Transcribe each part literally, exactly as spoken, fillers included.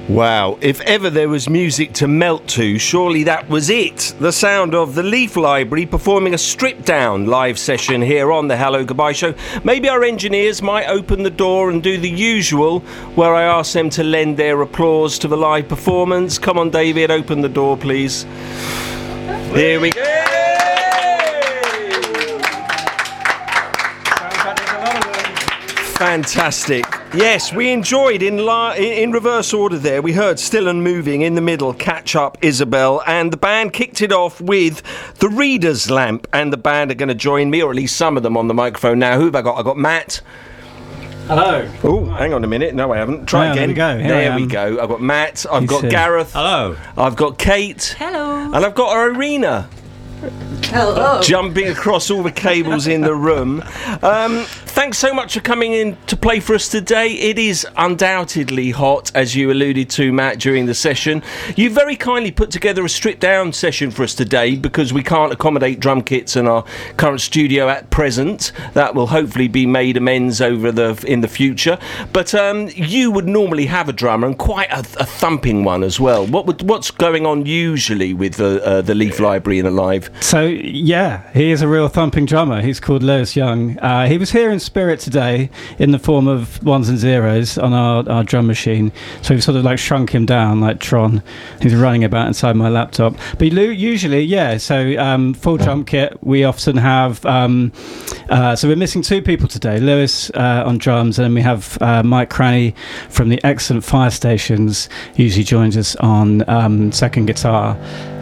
Wow, if ever there was music to melt to, surely that was it. The sound of the Leaf Library performing a stripped-down live session here on the Hello Goodbye Show. Maybe our engineers might open the door and do the usual, where I ask them to lend their applause to the live performance. Come on, David, open the door, please. There we go. Fantastic. Yes, we enjoyed in la- in reverse order there. We heard Still and Moving in the middle, Catch Up, Isabel, and the band kicked it off with The Reader's Lamp, and the band are going to join me, or at least some of them, on the microphone now. Who have I got? I've got Matt. Hello. Oh, hang on a minute. No, I haven't. Try oh, again. There we go. Here there we go. I've got Matt. I've He's got here. Gareth. Hello. I've got Kate. Hello. And I've got Irina. Hello. Jumping across all the cables in the room. Um, thanks so much for coming in to play for us today. It is undoubtedly hot, as you alluded to, Matt, during the session. You very kindly put together a stripped-down session for us today because we can't accommodate drum kits in our current studio at present. That will hopefully be made amends over the in the future. But um, you would normally have a drummer, and quite a, a thumping one as well. What would, what's going on usually with the, uh, the Leaf Library in a live? So, yeah, he is a real thumping drummer. He's called Lewis Young. Uh, he was here in spirit today in the form of ones and zeros on our, our drum machine. So we've sort of like shrunk him down like Tron. He's running about inside my laptop. But usually, yeah, so um, full drum kit. We often have... Um, uh, so we're missing two people today. Lewis uh, on drums, and then we have uh, Mike Cranny from the excellent Fire Stations. He usually joins us on um, second guitar.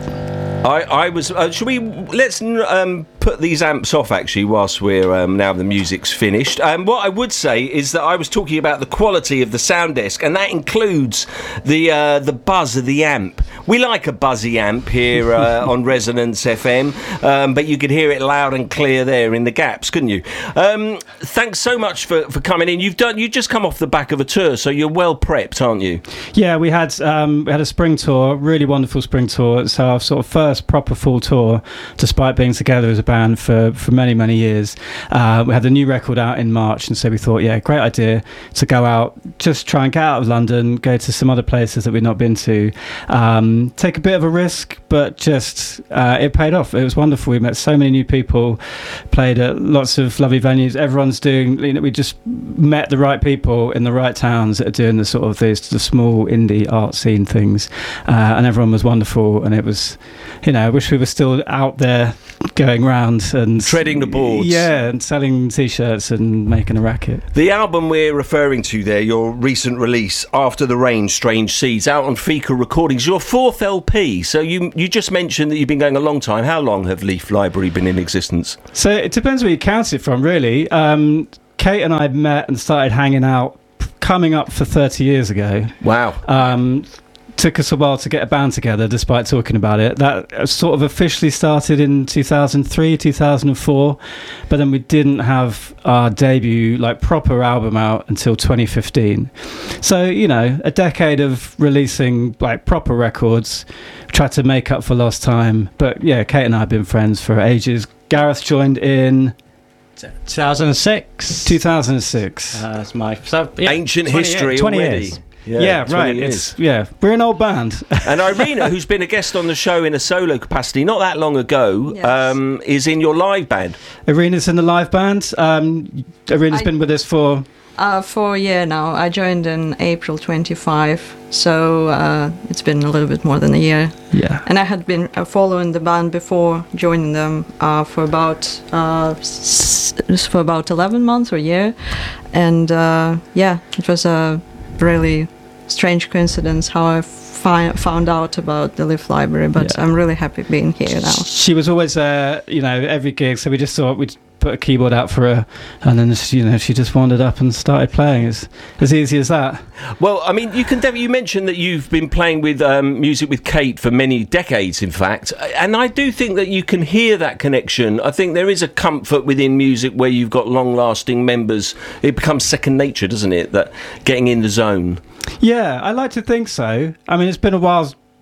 I, I was. Uh, should we? Let's um, put these amps off actually, whilst we're um, now the music's finished. Um, what I would say is that I was talking about the quality of the sound desk, and that includes the uh, the buzz of the amp. We like a buzzy amp here uh, on Resonance F M, um, but you could hear it loud and clear there in the gaps, couldn't you? Um, thanks so much for, for coming in. You've done. You just come off the back of a tour, so you're well prepped, aren't you? Yeah, we had um, we had a spring tour, really wonderful spring tour. So our sort of first proper full tour, despite being together as a band for, for many, many years. Uh, we had the new record out in March, and so we thought, yeah, great idea to go out, just try and get out of London, go to some other places that we've not been to, um, take a bit of a risk, but just uh, it paid off. It was wonderful. We met so many new people, played at lots of lovely venues. Everyone's doing, you know, we just met the right people in the right towns that are doing the sort of these the small indie art scene things, uh, and everyone was wonderful, and it was, you know, I wish we were still out there going round and treading the boards. Yeah, and selling t-shirts and making a racket. The album we're referring to there, your recent release, After the Rain, Strange Seeds, out on Fika Recordings, your fourth L P. So you you just mentioned that you've been going a long time. How long have Leaf Library been in existence? So it depends where you count it from, really. Um, Kate and I met and started hanging out coming up for thirty years ago. Wow. Um, took us a while to get a band together despite talking about it. That sort of officially started in two thousand three, two thousand four, but then we didn't have our debut like proper album out until twenty fifteen. So, you know, a decade of releasing like proper records, tried to make up for lost time. But yeah, Kate and I have been friends for ages. Gareth joined in two thousand six. two thousand six. Uh, that's my so, yeah, ancient history twenty already. Years. Yeah, yeah right. It's yeah, we're an old band. And Irina, who's been a guest on the show in a solo capacity not that long ago, yes. um, is in your live band. Irina's in the live band. Um, Irina's I, been with us for uh, for a year now. I joined in April twenty-fifth, so uh, it's been a little bit more than a year. Yeah. And I had been uh, following the band before joining them uh, for about uh, s- for about eleven months or a year, and uh, yeah, it was a really strange coincidence how I fi- found out about the Leaf Library, but yeah. I'm really happy being here now. She was always, uh, you know, every gig, so we just thought we'd put a keyboard out for her, and then, you know, she just wandered up and started playing. It's as easy as that. Well, I mean, you can you mentioned that you've been playing with um, music with Kate for many decades, in fact, and I do think that you can hear that connection. I think there is a comfort within music where you've got long-lasting members. It becomes second nature, doesn't it, that getting in the zone? Yeah, I like to think so. I mean, it's been a while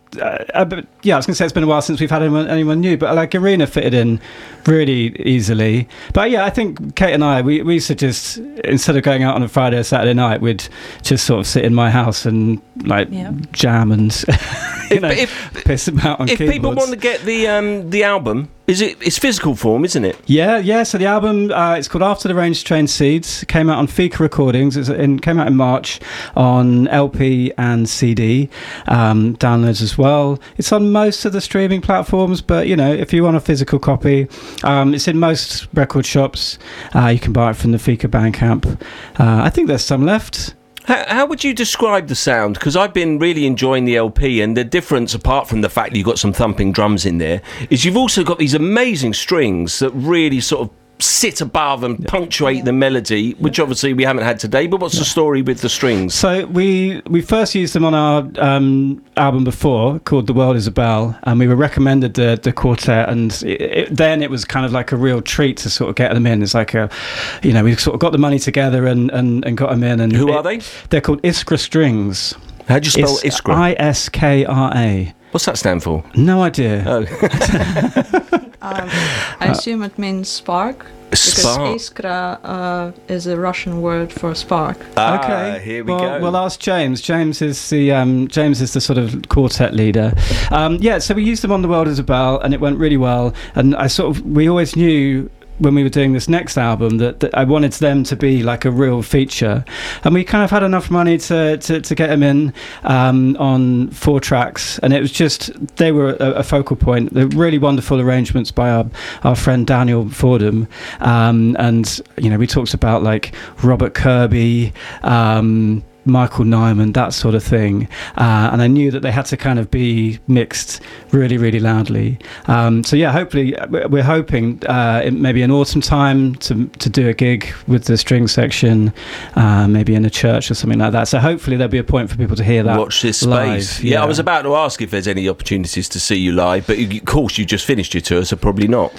uh, uh, but yeah, I was going to say it's been a while since we've had anyone, anyone new, but like Irina fitted in really easily. But yeah, I think Kate and I, we, we used to just, instead of going out on a Friday or Saturday night, we'd just sort of sit in my house and like Yeah. jam and you If- know, if- piss about on If keyboards. people want to get the um, the album, is it? It's physical form, isn't it? Yeah, yeah. So the album, uh, it's called After the Range Train Seeds. It came out on Fika Recordings. It's in, came out in March on L P and C D. Um, downloads as well. It's on most of the streaming platforms, but you know, if you want a physical copy, um, it's in most record shops. Uh, you can buy it from the Fika Bandcamp. Uh, I think there's some left. How, how would you describe the sound? Because I've been really enjoying the L P, and the difference, apart from the fact that you've got some thumping drums in there, is you've also got these amazing strings that really sort of sit above and punctuate the melody, which obviously we haven't had today. But what's the story with the strings? So we we first used them on our um, album before called The World Is a Bell, and we were recommended the the quartet, and it, it, then it was kind of like a real treat to sort of get them in. It's like a, you know, we sort of got the money together and, and, and got them in. And Who it- are they? They're called Iskra Strings. How do you spell It's Iskra? I S K R A. What's that stand for? No idea. Oh, Um, I assume it means spark. Spark. Because iskra uh, is a Russian word for spark. Ah, Okay, here we well, go. We'll ask James. James is the um, James is the sort of quartet leader. Um, yeah, so we used them on The World As a Bell, and it went really well. And I sort of we always knew when we were doing this next album that, that I wanted them to be like a real feature, and we kind of had enough money to to, to get them in um, on four tracks, and it was just they were a, a focal point. They're really wonderful arrangements by our our friend Daniel Fordham, um, and you know we talked about like Robert Kirby. Um, Michael Nyman, that sort of thing, uh, and I knew that they had to kind of be mixed really, really loudly. Um, so yeah, hopefully we're hoping uh, in maybe in autumn time to to do a gig with the string section, uh, maybe in a church or something like that. So hopefully there'll be a point for people to hear that. Watch this live. space. Yeah, I was about to ask if there's any opportunities to see you live, but you, of course you just finished your tour, so probably not.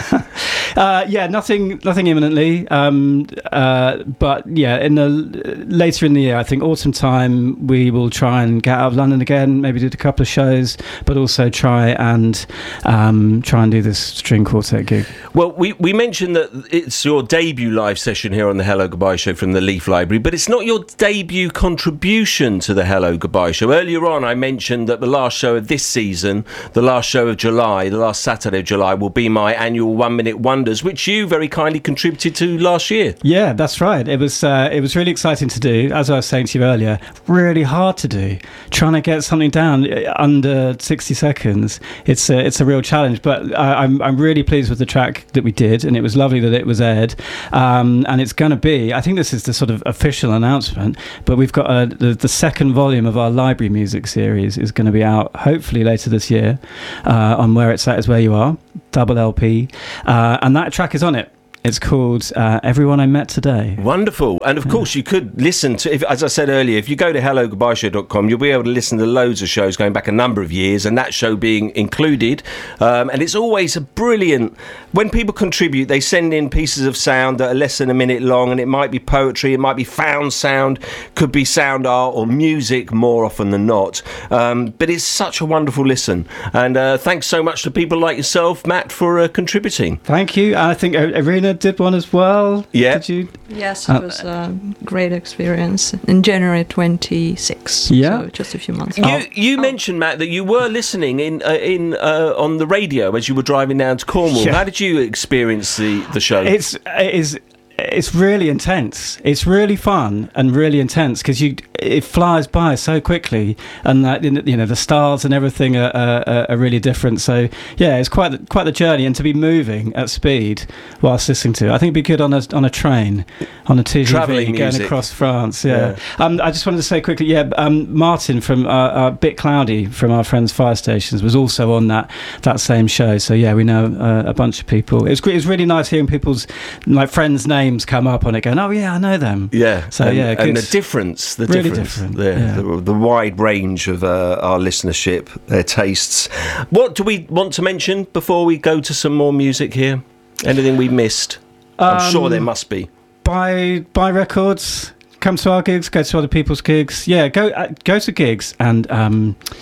Uh, yeah, nothing, nothing imminently. Um, uh, but yeah, in the later in the year, I think autumn time, we will try and get out of London again. Maybe do a couple of shows, but also try and um, try and do this string quartet gig. Well, we, we mentioned that it's your debut live session here on the Hello Goodbye Show from the Leaf Library, but it's not your debut contribution to the Hello Goodbye Show. Earlier on, I mentioned that the last show of this season, the last show of July, the last Saturday of July, will be my annual One Minute Wonders, which you very kindly contributed to last year. Yeah, that's right. It was uh, it was really exciting to do. As I was saying to you earlier, really hard to do. Trying to get something down under sixty seconds, it's a, it's a real challenge. But I, I'm I'm really pleased with the track that we did, and it was lovely that it was aired. Um, and it's going to be, I think this is the sort of official announcement, but we've got a, the, the second volume of our library music series is going to be out hopefully later this year uh, on Where It's At Is Where You Are, double L P, uh, and that track is on it. It's called uh, Everyone I Met Today. Wonderful. And of course, you could listen to, if, as I said earlier, if you go to hello goodbye show dot com, you'll be able to listen to loads of shows going back a number of years, and that show being included. Um, and it's always a brilliant, when people contribute, they send in pieces of sound that are less than a minute long, and it might be poetry, it might be found sound, could be sound art or music more often than not. Um, but it's such a wonderful listen. And uh, thanks so much to people like yourself, Matt, for uh, contributing. Thank you. I think Irina did one as well. Yeah. Did you? Yes, it Uh, was a great experience in January twenty-sixth. Yeah. So just a few months You, ago. you mentioned, Matt, that you were listening in uh, in uh, on the radio as you were driving down to Cornwall. Yeah. How did you experience the, the show? It's it is it's really intense. It's really fun and really intense because you it flies by so quickly, and that, you know, the stars and everything are, are, are really different. So yeah, it's quite the, quite the journey, and to be moving at speed whilst listening to it. I think it'd be good on a on a train, on a T G V Travelling going music. across France. Yeah. Um, I just wanted to say quickly, yeah, um, Martin from uh, uh, Bit Cloudy from our friends Fire Stations was also on that that same show. So yeah, we know uh, a bunch of people. It was great. It was really nice hearing people's like friends' names come up on it, going, oh yeah, I know them. Yeah. So and, yeah, and good. the difference, the Really difference, different, the, yeah. the, the wide range of uh, our listenership, their tastes. What do we want to mention before we go to some more music here? Anything we missed? I'm Um, sure there must be. buy buy records, come to our gigs, go to other people's gigs. Yeah, go uh, go to gigs and um,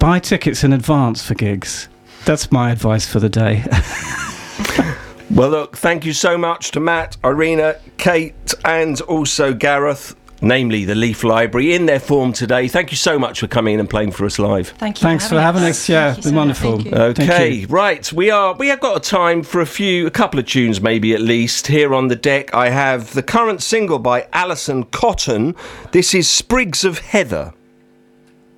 buy tickets in advance for gigs. That's my advice for the day. Well, look, thank you so much to Matt, Irina, Kate, and also Gareth, namely the Leaf Library, in their form today. Thank you so much for coming in and playing for us live. Thank you. Thanks for having us. Yeah, it's been wonderful. Okay, right. We are. We have got a time for a few, a couple of tunes, maybe at least. Here on the deck, I have the current single by Alison Cotton. This is Sprigs of Heather.